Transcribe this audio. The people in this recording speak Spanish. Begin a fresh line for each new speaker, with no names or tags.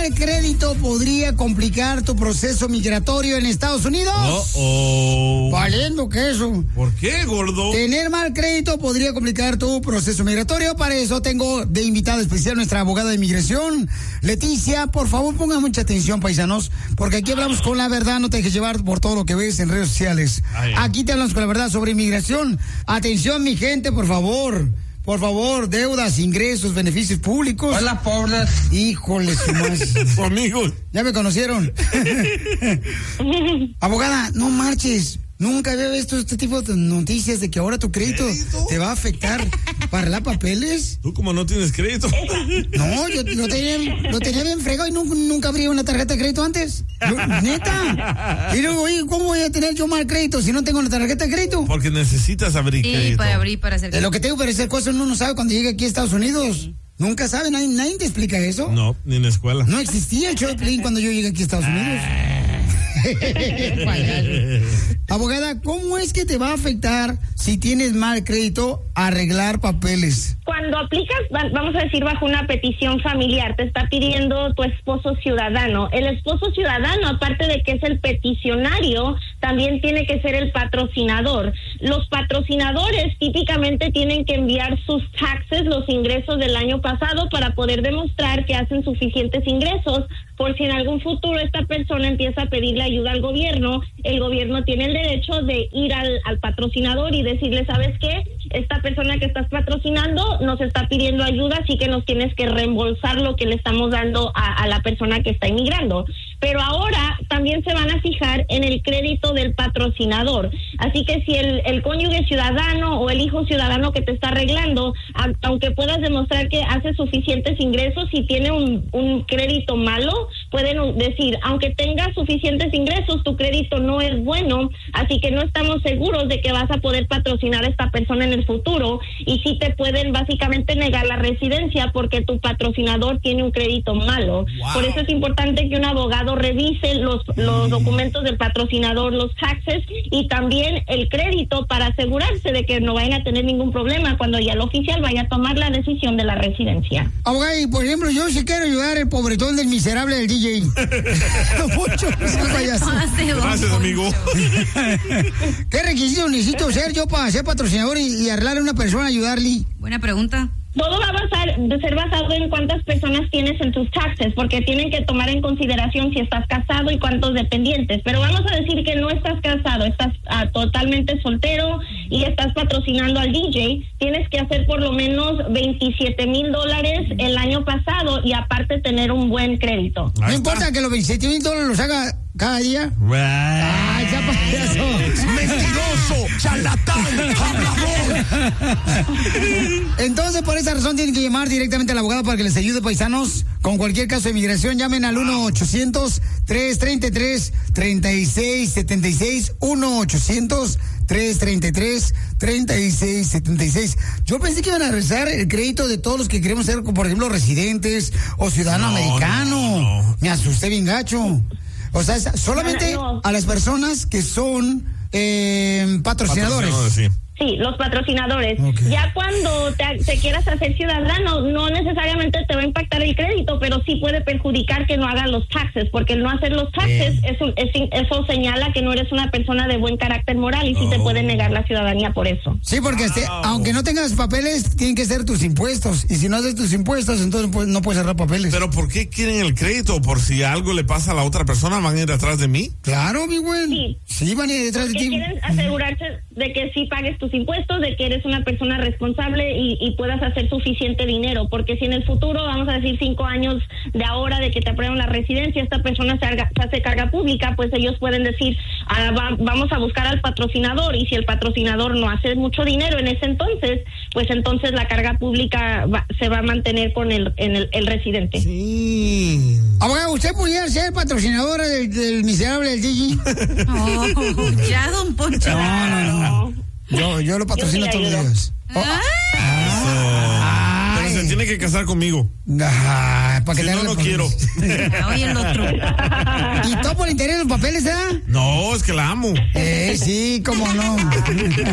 mal crédito podría complicar tu proceso migratorio en Estados Unidos. Valiendo queso.
¿Por qué, gordo?
Tener mal crédito podría complicar tu proceso migratorio. Para eso tengo de invitada especial a nuestra abogada de inmigración, Leticia. Por favor, pongan mucha atención, paisanos, porque aquí hablamos con la verdad. No te dejes llevar por todo lo que ves en redes sociales. Aquí te hablamos con la verdad sobre inmigración. Atención, mi gente, por favor. Por favor, deudas, ingresos, beneficios públicos.
Hola, pobres.
Híjole, su más.
Amigos.
Ya me conocieron. Abogada, no marches. Nunca había visto este tipo de noticias de que ahora tu crédito te va a afectar para arreglar papeles.
¿Tú como no tienes crédito?
No, yo lo tenía bien fregado y nunca abrí una tarjeta de crédito antes. Neta. Y luego, oye, ¿cómo voy a tener yo mal crédito si no tengo una tarjeta de crédito?
Porque necesitas abrir crédito.
Sí, para abrir, para hacer crédito.
Lo que tengo para hacer cosas uno no sabe cuando llega aquí a Estados Unidos. Nunca sabe, nadie te explica eso.
No, ni en la escuela.
No existía el show de Piolín cuando yo llegué aquí a Estados Unidos. Abogada, ¿cómo es que te va a afectar si tienes mal crédito arreglar papeles?
Cuando aplicas, vamos a decir, bajo una petición familiar, te está pidiendo tu esposo ciudadano. El esposo ciudadano, aparte de que es el peticionario, también tiene que ser el patrocinador. Los patrocinadores típicamente tienen que enviar sus taxes, los ingresos del año pasado, para poder demostrar que hacen suficientes ingresos, por si en algún futuro esta persona empieza a pedirle ayuda al gobierno. El gobierno tiene el derecho de ir al patrocinador y decirle, ¿sabes qué? Esta persona que estás patrocinando nos está pidiendo ayuda, así que nos tienes que reembolsar lo que le estamos dando a la persona que está inmigrando. Pero ahora también se van a fijar en el crédito del patrocinador. Así que si el cónyuge ciudadano o el hijo ciudadano que te está arreglando, aunque puedas demostrar que hace suficientes ingresos, si tiene un crédito malo, pueden decir, aunque tengas suficientes ingresos, tu crédito no es bueno, así que no estamos seguros de que vas a poder patrocinar a esta persona en el futuro, y sí te pueden básicamente negar la residencia porque tu patrocinador tiene un crédito malo. Wow. Por eso es importante que un abogado revise los documentos del patrocinador, los taxes y también el crédito, para asegurarse de que no vayan a tener ningún problema cuando ya el oficial vaya a tomar la decisión de la residencia.
Abogado, y por ejemplo, yo sí quiero ayudar al pobretón del miserable del DJ. Mucho,
gracias, amigo.
¿Qué requisitos necesito ser yo para ser patrocinador y arreglarle a una persona, ayudarle?
Buena pregunta.
Todo va a ser basado en cuántas personas tienes en tus taxes, porque tienen que tomar en consideración si estás casado y cuántos dependientes. Pero vamos a decir que no estás casado, estás totalmente soltero y estás patrocinando al DJ. Tienes que hacer por lo menos $27,000 el año pasado y aparte tener un buen crédito.
No importa que los $27,000 los haga cada día. ¡Ay, ya payaso!
¡Mentiroso! ¡Charlatán! ¡Hablador!
Entonces, por esa razón tienen que llamar directamente al abogado para que les ayude, paisanos, con cualquier caso de migración. Llamen al 1-800-333-3676. 1-800-333-3676. Yo pensé que iban a revisar el crédito de todos los que queremos ser, por ejemplo, residentes o ciudadano americano. No. Me asusté bien gacho. O sea, solamente a las personas que son patrocinadores.
Sí.
Sí, los patrocinadores. Okay. Ya cuando te quieras hacer ciudadano, no necesariamente te va a impactar el crédito, pero sí puede perjudicar que no hagas los taxes, porque el no hacer los taxes, eso señala que no eres una persona de buen carácter moral y sí te puede negar la ciudadanía por eso.
Sí, porque aunque no tengas papeles, tienen que ser tus impuestos. Y si no haces tus impuestos, entonces no puedes cerrar papeles.
¿Pero por qué quieren el crédito? ¿Por si algo le pasa a la otra persona, van a ir detrás de mí?
Claro, mi güey. Sí, van a ir detrás de ti.
Quieren asegurarse de que sí pagues tus impuestos, de que eres una persona responsable y puedas hacer suficiente dinero, porque si en el futuro, vamos a decir 5 años de ahora de que te aprueban la residencia, esta persona se hace carga pública, pues ellos pueden decir, vamos a buscar al patrocinador, y si el patrocinador no hace mucho dinero en ese entonces, pues entonces la carga pública se va a mantener con el residente.
Sí. Abogado, ¿usted pudiera ser patrocinadora del miserable del DJ?
Oh, ya, don Poncho.
No. Yo lo patrocino todos los días.
Pero se tiene que casar conmigo.
Para que
si no quiero.
Oye, el otro.
¿Y todo por interés en los papeles,
No, es que la amo.
Sí, cómo no.